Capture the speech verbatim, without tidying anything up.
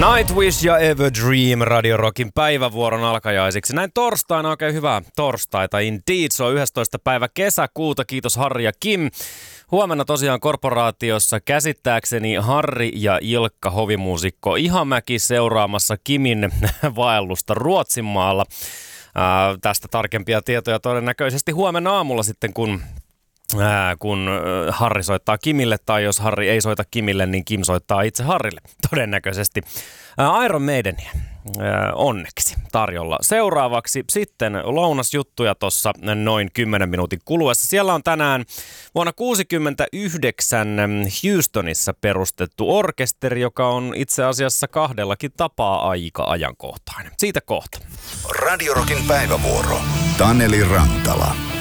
Nightwish ja Everdream Radio Rockin päivävuoron alkajaisiksi. Näin torstaina oikein hyvää torstaita. Indeed, se on yhdestoista päivä kesäkuuta. Kiitos Harri ja Kim. Huomenna tosiaan korporaatiossa käsittääkseni Harri ja Ilkka hovimuusikko Ihamäki seuraamassa Kimin vaellusta Ruotsinmaalla. Ää, tästä tarkempia tietoja todennäköisesti huomenna aamulla sitten, kun Ää, kun Harri soittaa Kimille, tai jos Harri ei soita Kimille, niin Kim soittaa itse Harrille todennäköisesti. Ää, Iron Maidenia ää, onneksi tarjolla. Seuraavaksi sitten lounasjuttuja tuossa noin kymmenen minuutin kuluessa. Siellä on tänään vuonna kuusikymmentäyhdeksän Houstonissa perustettu orkesteri, joka on itse asiassa kahdellakin tapaa aika ajankohtainen. Siitä kohta. Radio Rockin päivävuoro. Taneli Rantala.